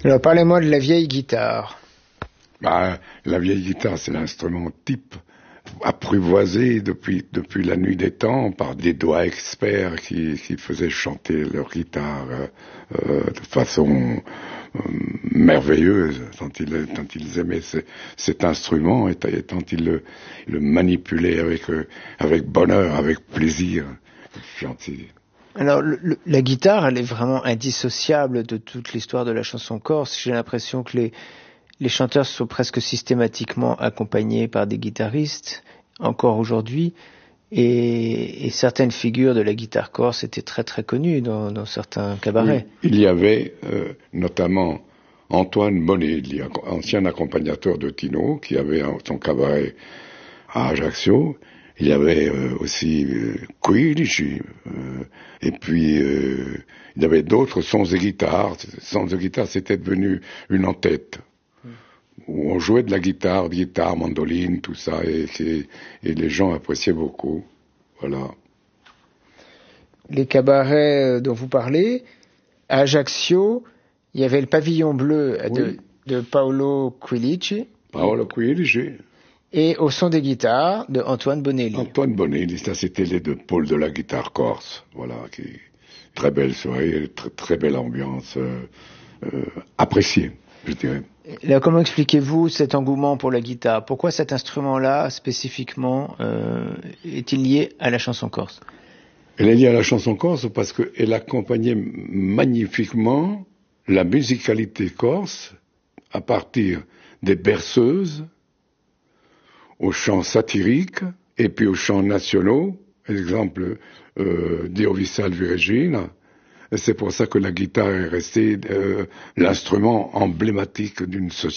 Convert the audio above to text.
Alors parlez-moi de la vieille guitare. La vieille guitare, c'est l'instrument type apprivoisé depuis la nuit des temps par des doigts experts qui faisaient chanter leur guitare de façon merveilleuse, tant ils aimaient cet instrument et tant ils le manipulaient avec bonheur, avec plaisir. Chanter. Alors la guitare, elle est vraiment indissociable de toute l'histoire de la chanson corse. J'ai l'impression que les chanteurs sont presque systématiquement accompagnés par des guitaristes, encore aujourd'hui, et certaines figures de la guitare corse étaient très très connues dans certains cabarets. Oui, il y avait notamment Antoine Bonelli, ancien accompagnateur de Tino, qui avait son cabaret à Ajaccio. Il y avait aussi Quilici, et puis il y avait d'autres sons de guitare. Sons de guitare, c'était devenu une en-tête, où on jouait de la guitare, mandoline, tout ça, et les gens appréciaient beaucoup. Voilà. Les cabarets dont vous parlez, à Ajaccio, il y avait le Pavillon Bleu de Paolo Quilici. Paolo Quilici. Et au son des guitares de Antoine Bonelli. Antoine Bonelli, ça c'était les deux pôles de la guitare corse. Voilà, très belle soirée, très belle ambiance, appréciée, je dirais. Là, comment expliquez-vous cet engouement pour la guitare? Pourquoi cet instrument-là, spécifiquement, est-il lié à la chanson corse? Elle est liée à la chanson corse parce qu'elle accompagnait magnifiquement la musicalité corse à partir des berceuses, aux chants satiriques et puis aux chants nationaux, exemple Dio vi salvi Regina. Et c'est pour ça que la guitare est restée l'instrument emblématique d'une société.